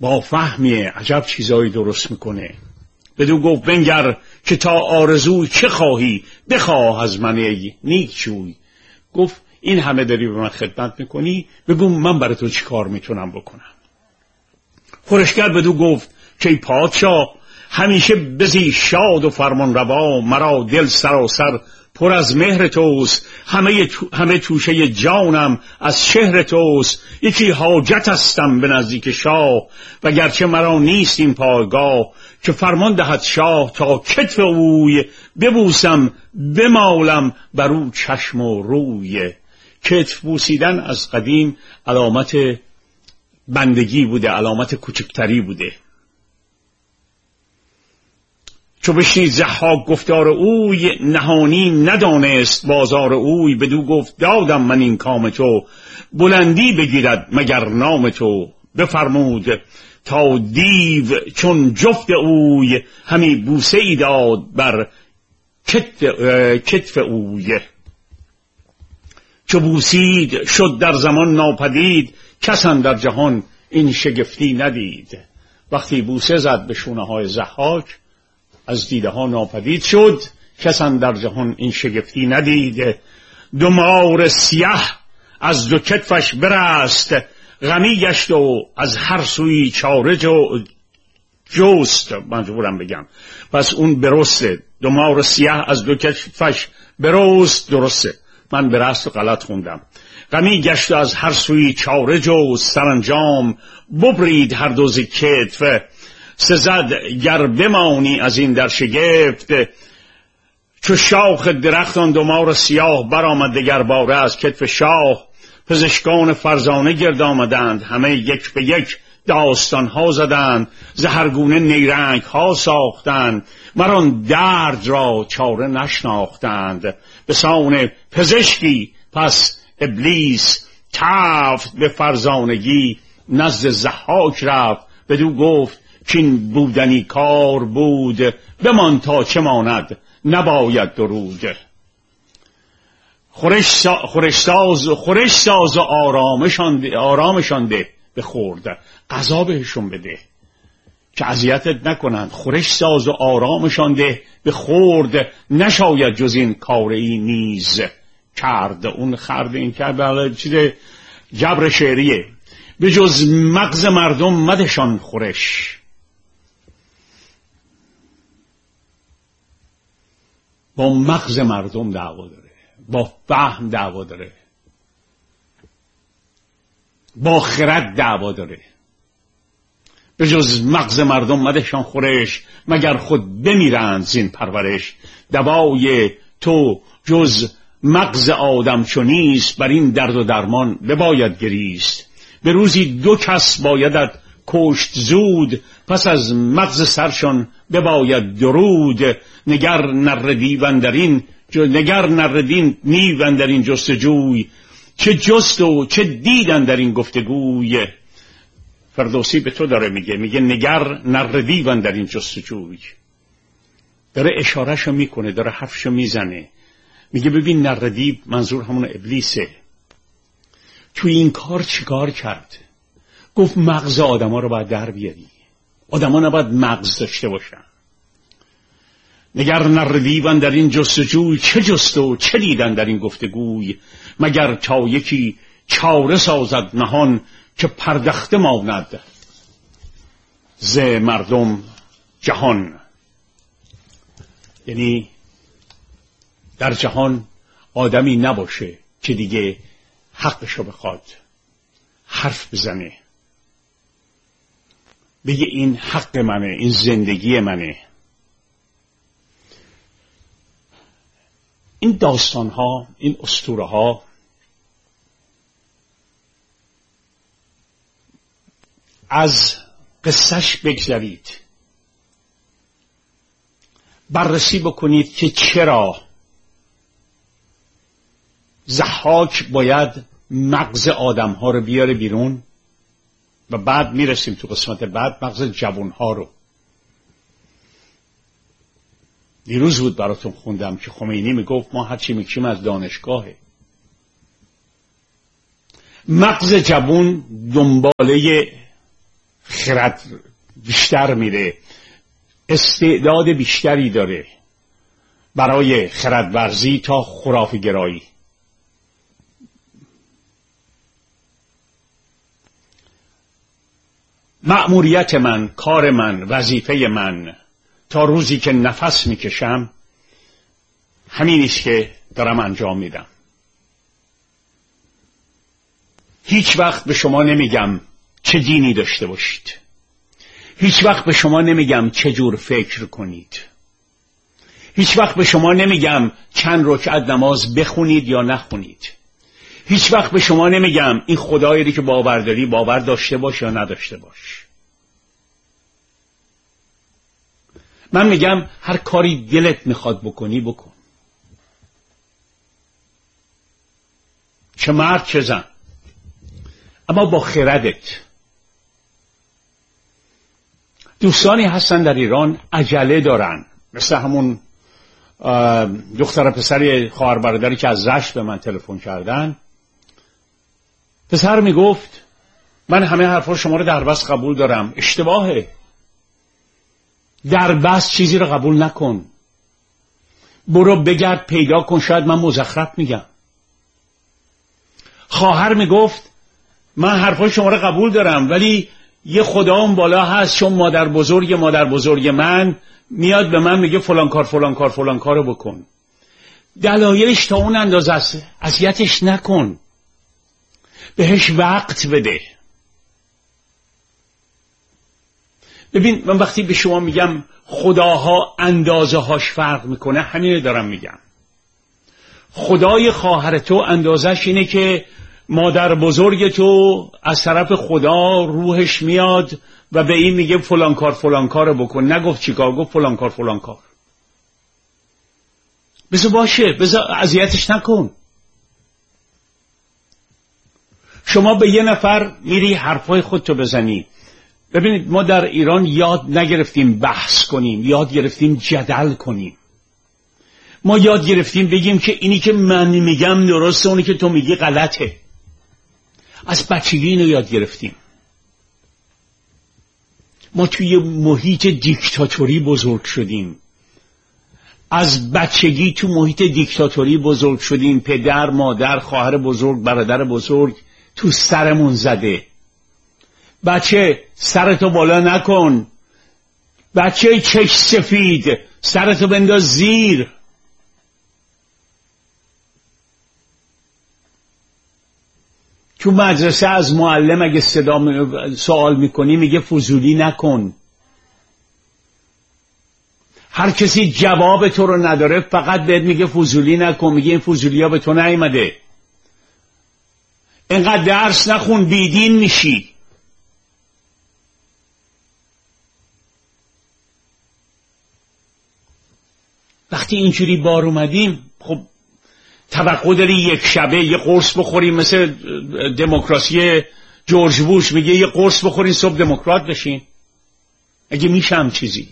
S3: با فهمی عجب چیزایی درست میکنه. بدو گفت بنگر که تا آرزوی چه خواهی بخواه از من ای نیک جوی. گفت این همه داری به من خدمت میکنی، بگو من برای تو چی کار میتونم بکنم. خورشگر بدو گفت که ای پادشاه همیشه بزی شاد و فرمان روا، مرا دل سراسر پر از مهر توست، همه توشه جانم از شهر توست. یکی حاجت هستم به نزدیک شاه، وگرچه مرا نیست این پایگاه، که فرمان دهد شاه تا کتف اوی، ببوسم بمالم بر او چشم و روی. کتف بوسیدن از قدیم علامت بندگی بوده، علامت کوچکتری بوده. چو بشنید ضحاک گفتار اوی، نهانی ندانست بازار اوی. بدو گفت دادم من این کام تو، بلندی بگیرد مگر نام تو. بفرمود تا دیو چون جفت اوی، همی بوسه ای داد بر کتف اوی. چو بوسید شد در زمان ناپدید، کس اندر جهان این شگفتی ندید. وقتی بوسه زد به شونه های ضحاک، از دیده ها ناپدید شد، کس اندر جهان این شگفتی ندید. دو مار سیه از دو کتفش برست، غمی گشت و از هر سوی چاره جست. مجبورم بگم پس اون برسته. دو مار سیه از دو کتفش برست، درسته، من برست و غلط خوندم. غمی گشت و از هر سوی چاره جست، سرانجام ببرید هر دو ز کتف. سزد گر بمانی از این در شگفت، چو شاخ درخت آن دو مار سیاه، برآمد دگر باره از کتف شاه. پزشکان فرزانه گرد آمدند، همه یک به یک داستان ها زدند. ز هر گونه نیرنگ ها ساختند، مران درد را چاره نشناختند. به سان پزشکی پس ابلیس تفت، به فرزانگی نزد ضحاک رفت. بدو گفت کین بودنی کار بود، بمان تا چه ماند نباید درود. خورش ساز و آرامشان ده به خورد، غذا بهشون بده که اذیتت نکنند. خورش ساز و آرامشان ده به خورد، نشاید جز این کاری نیز کرد. اون خرد این کرد چیز جبر شعریه. به جز مغز مردم مدشان خورش، با مغز مردم دعوا داره، با فهم دعوا داره، با خرد دعوا داره. به جز مغز مردم مدشان خورش، مگر خود بمیرند زین پرورش. دوای تو جز مغز آدم چو نیست، بر این درد و درمان بباید گریست. به روزی دو کس بایدت کشت زود، پس از مغز سرشان بباید درود. نگر نردین نیو در این جستجوی، چه جست و چه دیدن در این گفتگوی. فردوسی به تو داره میگه نگر نردیون در این جستجوی. داره اشارهشو میکنه، داره حرفشو میزنه، میگه ببین نردیو منظور همون ابلیسه. توی این کار چیکار کرد؟ گفت مغز آدما رو باید در بیاری، آدما نباید مغز داشته باشن. نگر نردیون در این جستجوی، چه جست و چه دیدن در این گفتگوی. مگر تا یکی چاره سازد نهان، که پردخته ماند ز مردم جهان. یعنی در جهان آدمی نباشه که دیگه حقشو بخواد حرف بزنه، بگه این حق منه، این زندگی منه. این داستان ها، این اسطوره ها از قصهش بگذرید، بررسی بکنید که چرا ضحاک باید مغز آدم ها رو بیاره بیرون و بعد میرسیم تو قسمت بعد مغز جوان ها رو. دیروز بود براتون خوندم که خمینی میگفت ما هرچی میکشیم از دانشگاهه. مغز جوان دنباله خرد بیشتر میره، استعداد بیشتری داره برای خردورزی تا خرافه گرایی. مأموریت من، کار من، وظیفه من تا روزی که نفس میکشم همین است که دارم انجام میدم. هیچ وقت به شما نمیگم چه دینی داشته باشید، هیچ وقت به شما نمیگم چه جور فکر کنید، هیچ وقت به شما نمیگم چند رکعت نماز بخونید یا نخونید، هیچ وقت به شما نمیگم این خدایی که باور داری باور داشته باش یا نداشته باش. من میگم هر کاری دلت میخواد بکنی بکن، چه مرد چه زن، اما با خردت. دوستانی هستن در ایران عجله دارن، مثل همون دختر پسری خواهر برادری که از رشت به من تلفن کردن. پسر میگفت من همه حرفا شما رو در بس قبول دارم. اشتباهه. در بس چیزی رو قبول نکن. برو بگرد پیدا کن، شاید من مزخرف میگم. خواهر میگفت من حرفای شما رو قبول دارم ولی یه خدا اون بالا هست، چون مادر بزرگ من میاد به من میگه فلان کار رو بکن. دلایلش تا اون اندازه است، اذیتش نکن، بهش وقت بده. ببین من وقتی به شما میگم خداها اندازه هاش فرق میکنه، همینه دارم میگم. خدای خواهر تو اندازش اینه که مادر بزرگ تو از طرف خدا روحش میاد و به این میگه فلان کار بکن. نگفت چی کار، گفت فلان کار. بذار باشه، بذار اذیتش نکن. شما به یه نفر میری حرفای خودتو بزنی. ببینید ما در ایران یاد نگرفتیم بحث کنیم، یاد گرفتیم جدل کنیم. ما یاد گرفتیم بگیم که اینی که من میگم درسته، اونی که تو میگی غلطه. از بچگی اینو یاد گرفتیم. ما توی محیط دیکتاتوری بزرگ شدیم. از بچگی تو محیط دیکتاتوری بزرگ شدیم. پدر، مادر، خواهر بزرگ، برادر بزرگ تو سرمون زده. بچه سرتو بالا نکن، بچه چش سفید سرتو بنداز زیر. تو مدرسه از معلم اگه سوال میکنی میگه فضولی نکن. هر کسی جواب تو رو نداره فقط بهت میگه فضولی نکن، میگه این فضولی ها به تو نیومده. اینقدر درس نخون بیدین میشی. وقتی اینجوری بار اومدیم، خب توقع داری یک شبه یه قرص بخوریم مثل دموکراسی جورج بوش میگه یه قرص بخورین صبح دموکرات بشین؟ اگه میشه هم چیزی.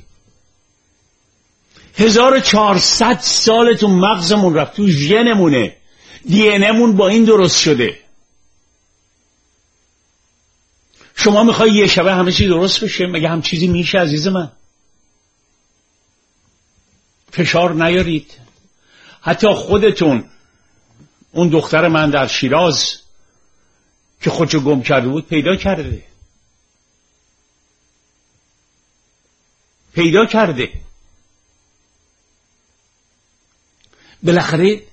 S3: 1400 سال تو مغزمون رفت، تو ژنمونه، دی ان امون با این درست شده. شما میخوای یه شبه همه چی درست بشه؟ مگه هم چیزی میشه عزیز من؟ فشار نیارید. حتی خودتون، اون دختر من در شیراز که خودشو گم کرده بود پیدا کرده. بالاخره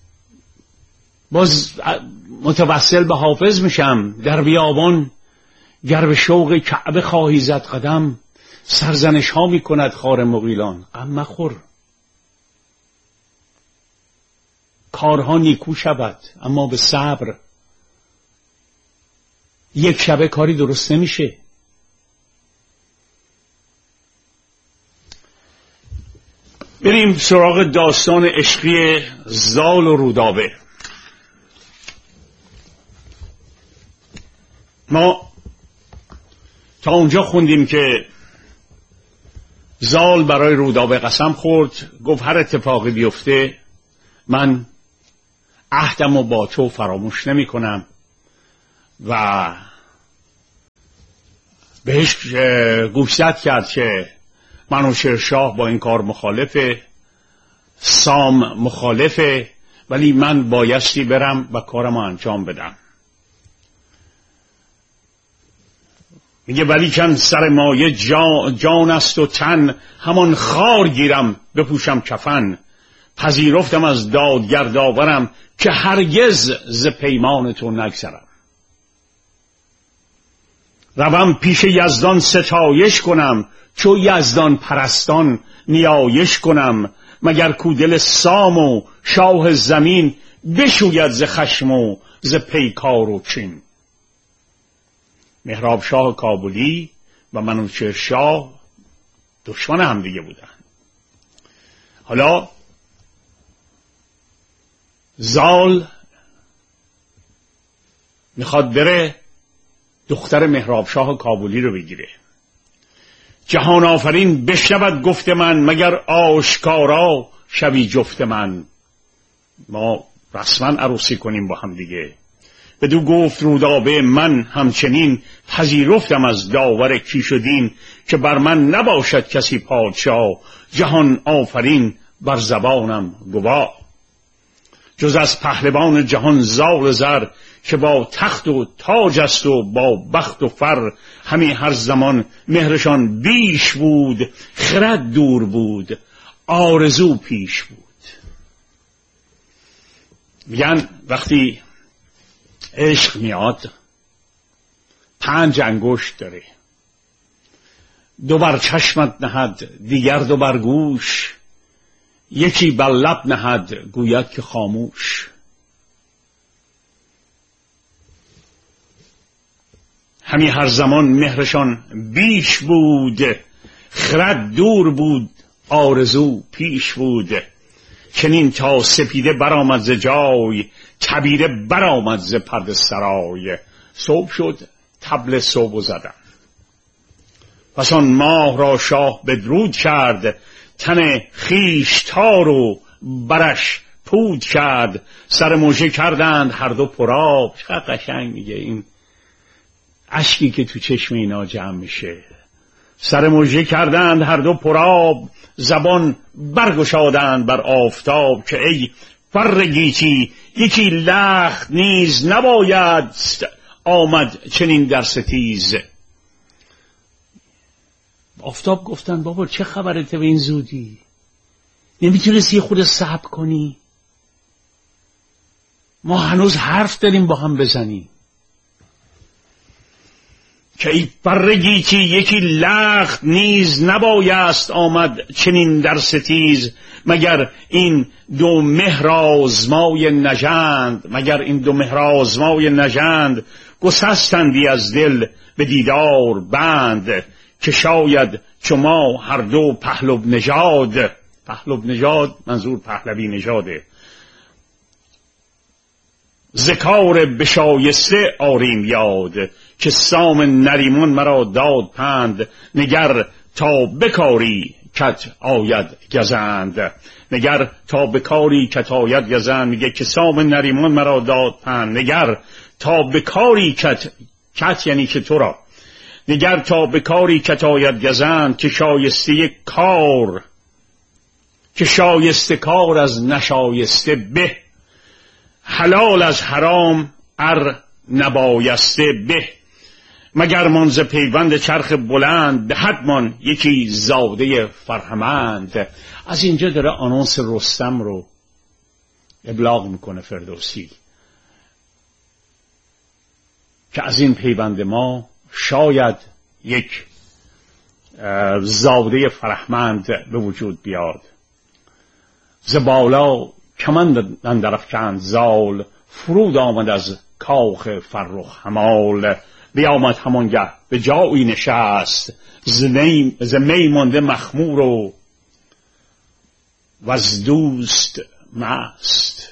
S3: باز متوسل به حافظ میشم. در بیابان گر به شوق کعبه خواهی زد قدم، سرزنش ها میکند خار مغیلان. غم مخور، کارها نیکو شود اما به صبر. یک شبه کاری درست نمیشه. بریم سراغ داستان عشقی زال و رودابه. ما تا اونجا خوندیم که زال برای رودابه قسم خورد، گفت هر اتفاقی بیفته من عهدم و با تو فراموش نمی کنم و بهش گوشزد کرد که منوچهرشاه با این کار مخالفه، سام مخالفه، ولی من بایستی برم و کارم انجام بدم. میگه ولی کن سر مایه جان است و تن، همان خار گیرم بپوشم کفن. پذیرفتم از دادگر داورم، که هرگز ز پیمان تو نگذرم. روم پیش یزدان ستایش کنم، چو یزدان پرستان نیایش کنم. مگر کودل سام و شاه زمین، بشوید ز خشم و ز پیکار و کین. مهراب شاه کابلی و منوچهرشاه دشمن هم دیگه بودن. حالا زال میخواد بره دختر مهراب شاه کابلی رو بگیره. جهان آفرین بشنود گفت من، مگر آشکارا شوی جفت من. ما رسما عروسی کنیم با هم دیگه. بدو گفت رودابه من همچنین، پذیرفتم از داور کیش و دین. که بر من نباشد کسی پادشاه، جهان آفرین بر زبانم گواه. جز از پهلوان جهان زال زر، که با تخت و تاج است و با بخت و فر. همی هر زمان مهرشان بیش بود، خرد دور بود آرزو پیش بود. میگن وقتی عشق میاد 5 انگشت داره، 2 بر چشمت نهد دیگر 2 بر گوش، یکی بر لب نهد گوید که خاموش. همی هر زمان مهرشان بیش بود، خرد دور بود آرزو پیش بود. چنین تا سپیده برآمد ز جای، تبیره برآمد ز پرده سرای. صبح شد طبل صبح زدن، پس آن ماه را شاه بدرود کرد. تن خویش تار و برش پود کرد. سر مژه کردند هر دو پرآب. چقدر قشنگ میگه این اشکی که تو چشم اینا جمع میشه. سر مژه کردند هر دو پرآب، زبان برگشادند بر آفتاب. که ای فر گیتی یکی لخت نیز، نباید آمد چنین در ستیز. آفتاب گفتن بابا چه خبرته به این زودی؟ نمیتونستی خود صبر کنی؟ ما هنوز حرف داریم با هم بزنیم. که ای فر گیتی یکی لخت نیز، نبایست آمد چنین در ستیز. مگر این 2 مهر آزمای نژند، مگر این 2 مهر آزمای نژند. گسستندی از دل به دیدار بند، که شاید چو ما هر دو پهلو نژاد. پهلو نژاد منظور پهلوی نژاده. ذکار بشایسته آریم یاد، که سام نریمون مرا داد پند. نگر تا بکاری کت آید گزند، نگر تا بکاری کت آید گزند. میگه که سام نریمون مرا داد پند. نگر تا بکاری کت یعنی که تو را، نگر تا بکاری کت آید گزند. که شایسته کار، که شایسته کار از نشایسته به. حلال از حرام نبایسته به. مگر منز پیوند چرخ بلند، به حدمان یکی زاده فرهمند. از اینجا داره آنونس رستم رو ابلاغ میکنه فردوسی، که از این پیوند ما شاید یک زاده فرهمند به وجود بیاد. ز بالا کمند اندرافکند زال، فرود آمد از کاخ فرخ همال. بیامد همانگه به جایی نشست، ز می مانده مخمور و از دوست مست.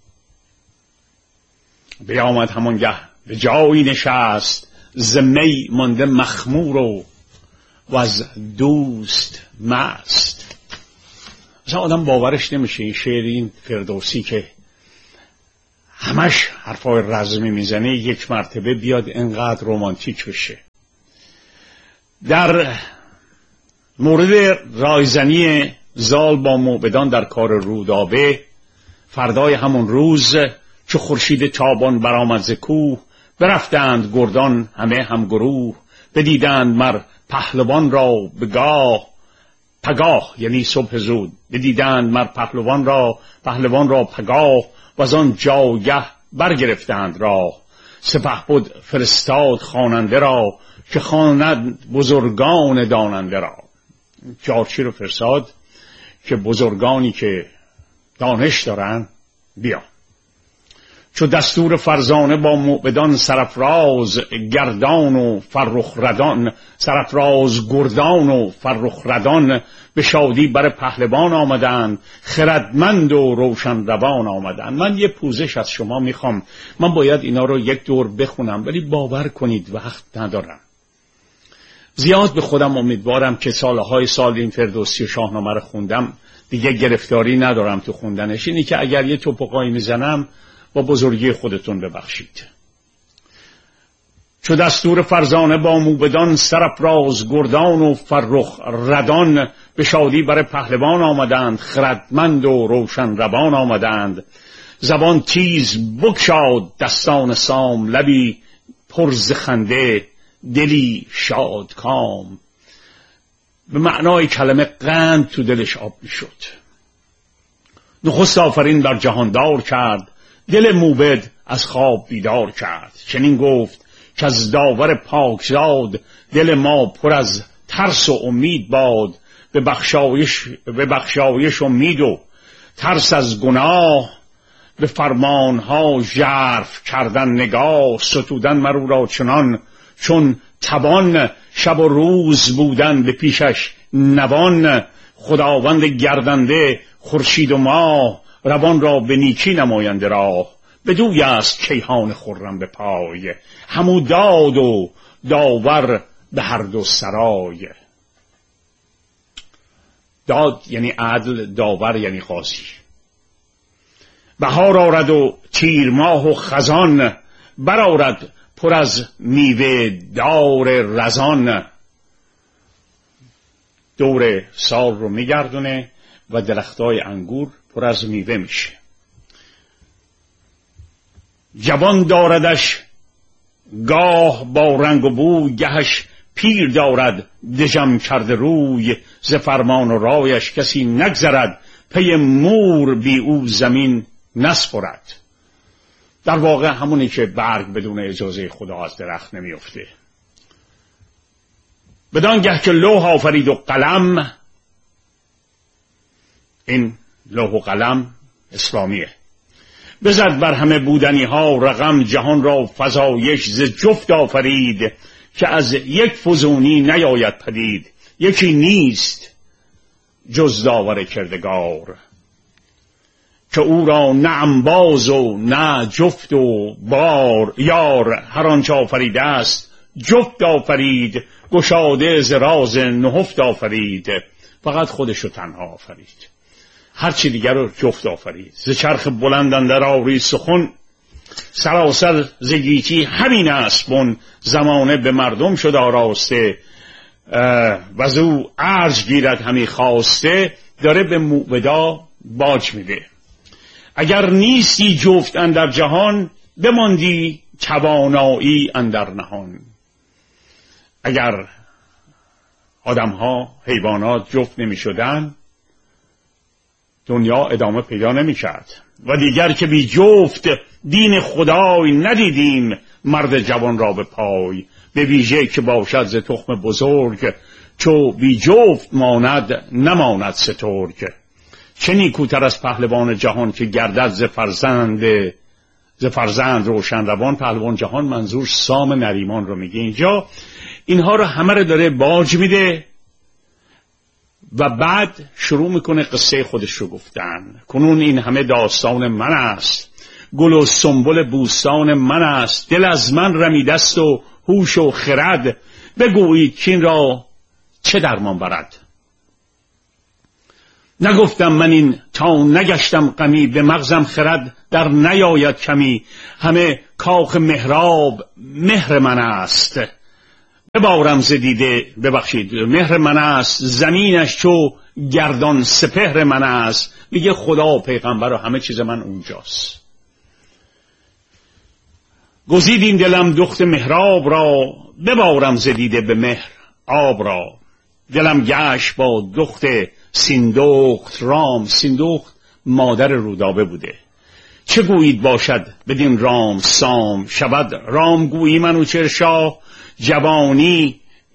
S3: بیامد همانگه به جایی نشست، ز می مانده مخمور و از دوست مست. مثلا آدم باورش نمیشه این شعر این فردوسی که همش حرفای رزمی میزنه یک مرتبه بیاد انقدر رمانتیک بشه. در مورد رایزنی زال با موبدان در کار رودابه، فردای همون روز چو خورشید تابان برآمد ز کوه، برفتند گردان همه همگروه، بدیدند مر پهلوان را بگاه، پگاه یعنی صبح زود، بدیدند مر پهلوان را پگاه، و از آن جایه برگرفتند راه، سپهبد فرستاد خواننده را، که خواند بزرگان داننده را. جارچی رو فرستاد که بزرگانی که دانش دارن بیا. چو دستور فرزانه با موبدان، سرافراز گردان و فرخ ردان، سرافراز گردان و فرخ ردان، به شادی بر پهلوان آمدند، خردمند و روشن روان آمدند. من یه پوزش از شما میخوام، من باید اینا رو یک دور بخونم، ولی باور کنید وقت ندارم. زیاد به خودم امیدوارم که سالهای سال این فردوسی و شاهنامه رو خوندم، دیگه گرفتاری ندارم تو خوندنش. اینی که اگر یه توپقایی میزنم با بزرگی خودتون ببخشید. چو دستور فرزانه با موبدان، سرافراز گردان و فرخ ردان، به شادی بر پهلوان آمدند، خردمند و روشن روان آمدند. زبان تیز بگشاد دستان سام، لبی پر ز خنده دلی شاد کام. به معنای کلمه قند تو دلش آب میشد. نخست آفرین بر جهاندار کرد، دل موبد از خواب بیدار کرد. چنین گفت که از داور پاکزاد، دل ما پر از ترس و امید باد. به بخشایش امید و ترس از گناه، به فرمانها ژرف کردن نگاه. ستودن مرو را چون توان، شب و روز بودن به پیشش نوان. خداوند گردنده خورشید و ماه، روان را به نیکی نماینده راه. بدوی است کیهان خرم به پای، همو داد و داور به هر دو سرای. داد یعنی عدل، داور یعنی قاضی. بهار آرد و تیر ماه و خزان، برآرد پر از میوه دار رزان. دور سال رو میگردونه و درختای انگور پر از میوه میشه. جوان داردش گاه با رنگ و بوی، گهش پیر دارد دژم کرده روی. ز فرمان و رایش کسی نگذرد، پی مور بی او زمین نسپرد. در واقع همونی که برگ بدون اجازه خدا از درخت نمیفته. بدانگه که لوح آفرید و قلم، این لوح و قلم اسلامیه، بزد بر همه بودنی ها رقم. جهان را فزایش ز جفت آفرید، که از یک فزونی نیاید پدید. یکی نیست جز داور کردگار، که او را نه انباز و نه جفت و بار. یار هر آنچه آفریده است جفت آفرید، گشاده ز راز نهفت آفرید. فقط خودشو تنها آفرید، هر چی دیگر رو جفت آفرید. ز چرخ بلند اندر آری سخن، سراسر ز گیتی همین است بن. زمانه به مردم شد آراسته، و از او ارج گیرد همی خواسته. داره به موبدا باج میده. اگر نیستی جفت اندر جهان، بماندی توانایی اندر نهان. اگر آدم‌ها حیوانات جفت نمی شدن، دنیا ادامه پیدا نمی کرد. و دیگر که بی جفت دین خدای ندیدیم، مرد جوان را به پای. به ویژه که باشد ز تخم بزرگ، چو بی جفت ماند نماند سترگ. چه نیکوتر از پهلوان جهان، که گردد ز فرزند روشن روان. پهلوان جهان منظور سام نریمان رو میگه. اینجا اینها رو همه رو داره باج میده و بعد شروع میکنه قصه خودش رو گفتن. کنون این همه داستان من است، گل و سنبل بوستان من است. دل از من رمیدست و هوش و خرد، بگویید کین را چه درمان برد. نگفتم من این تا نگشتم غمی، به مغزم خرد در نیاید کمی. همه کاخ محراب مهر من است، ببارم ز دیده، ببخشید، مهر من است، زمینش چو گردان سپهر من است. میگه خدا و پیغمبر و همه چیز من اونجاست. گزید این دلم دخت مهراب را، ببارم ز دیده به مهر آب را. دلم گشت با دخت سیندخت رام. سیندخت مادر رودابه بوده. چه گویید باشد بدین رام سام، شود رام گویی منوچهر شاه. جوانی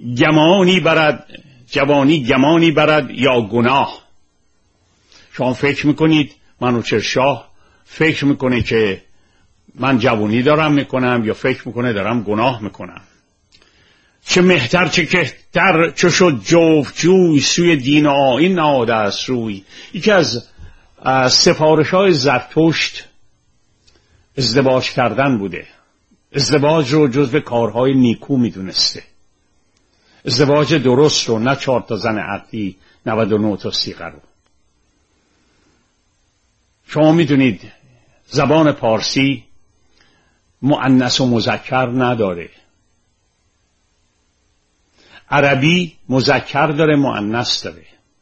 S3: گمانی برد یا گناه. شما فکر میکنید منوچهر شاه فکر میکنه که من جوانی دارم میکنم یا فکر میکنه دارم گناه میکنم؟ چه مهتر چه کهتر چو شد جفت جوی، سوی دین و آیین نهاده است روی. یکی از سفارش‌های زرتشت ازدواج کردن بوده. ازدواج رو جزو کارهای نیکو میدونسته. ازدواج درست رو، نه 4 تا زن عقلی 99 تا سیغه رو. شما میدونید زبان پارسی مؤنث و مذکر نداره. عربی مذکر داره، مؤنث داره.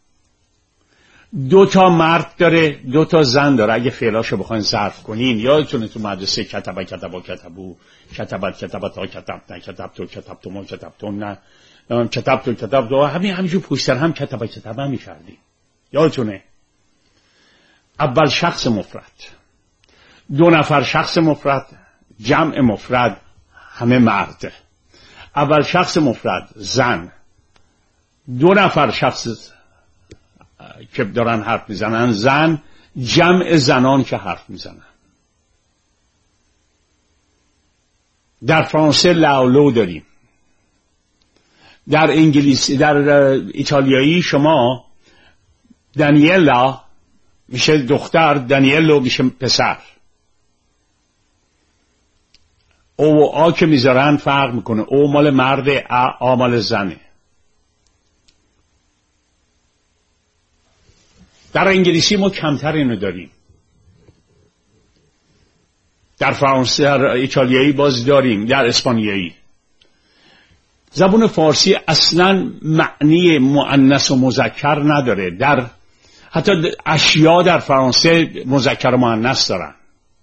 S3: 2 تا مرد داره، 2 تا زن داره. اگه فعلاشو بخواین ظرف کنین، یادتونه تو مدرسه کتبا کتبت ها کتبتن کتبتو کتبتو ما کتبتون نه کتبتو همینجور پشت سر هم کتبا می‌کردیم. یادتونه؟ اول شخص مفرد، 2 نفر شخص مفرد، جمع مفرد همه مرد. اول شخص مفرد زن، 2 نفر شخص که دارن حرف میزنن زن، جمع زنان که حرف میزنن. در فرانسه لاولو داریم. در انگلیسی، در ایتالیایی شما دانیلا میشه دختر، دانیلو میشه پسر. او و آ که میذارن فرق میکنه. او مال مرد، آ مال زنه. در انگلیسی ما کمتر اینو داریم. در فرانسه، در ایتالیایی باز داریم، در اسپانیایی. زبان فارسی اصلا معنی مؤنث و مذکر نداره. در حتی اشیا در فرانسه مذکر و مؤنث دارن.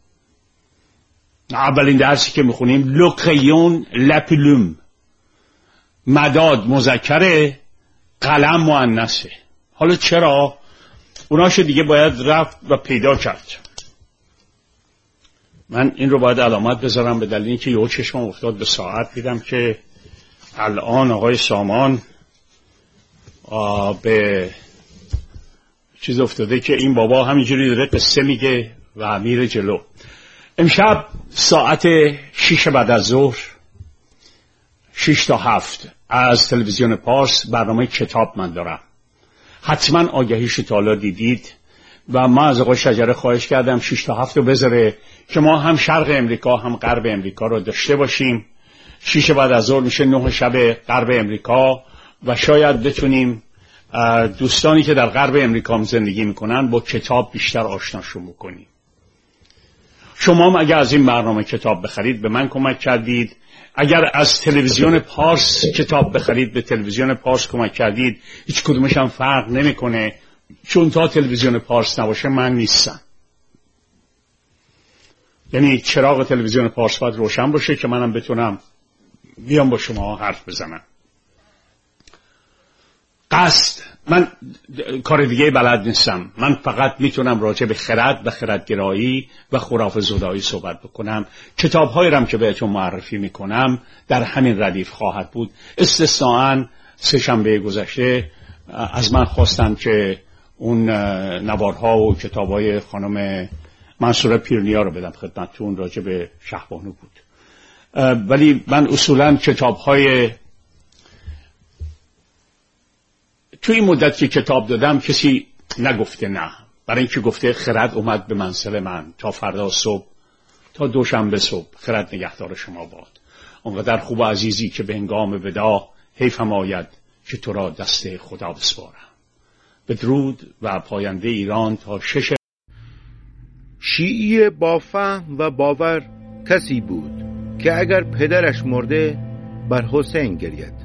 S3: اولین درسی که میخونیم لوکریون لپلوم، مداد مذکره، قلم مؤنثه. حالا چرا؟ اوناشو دیگه باید رفت و پیدا کرد. من این رو باید علامت بذارم به دلیل اینکه یهو چشمم افتاد به ساعت، دیدم که الان آقای سامان به چیز افتاده که این بابا همینجوری داره قصه میگه و میره جلو. امشب ساعت 6 بعد از ظهر 6 تا 7 از تلویزیون پارس برنامه کتاب من دارم. حتما آگهیش تا حالا دیدید و من از آقای شجره خواهش کردم 6 تا 7 رو بذاره که ما هم شرق امریکا هم غرب امریکا رو داشته باشیم. 6 بعد از ظهر میشه 9 شب غرب امریکا و شاید بتونیم دوستانی که در غرب امریکا زندگی میکنن با کتاب بیشتر آشناشون بکنیم. شما هم اگر از این برنامه کتاب بخرید به من کمک کردید. اگر از تلویزیون پارس کتاب بخرید به تلویزیون پارس کمک کردید. هیچ کدومش هم فرق نمیکنه، چون تا تلویزیون پارس نباشه من نیستم. یعنی چراغ تلویزیون پارس باید روشن باشه که منم بتونم بیام با شما حرف بزنم. قصد من کار دیگه بلد نیستم. من فقط میتونم راجع به خرد و خردگرایی و خرافه زدایی صحبت بکنم. کتاب‌هایی رم که بهتون معرفی میکنم در همین ردیف خواهد بود. استثناءً 3 شنبه گذشته از من خواستن که اون نوارها و کتاب‌های خانم منصوره پیرنیا رو بدم خدمتتون، راجع به شهبانو بود. ولی من اصولاً کتاب‌های توی این مدت که کتاب دادم کسی نگفته نه، برای اینکه گفته خرد اومد به منزل من. تا فردا صبح، تا دوشنبه صبح خرد نگهدار شما باد. اونقدر خوب و عزیزی که به هنگام ودا حیفم آید که تو را دست خدا بسپارم. بدرود و پاینده ایران تا 6.
S4: شیعی با فهم و باور کسی بود که اگر پدرش مرده بر حسین گرید.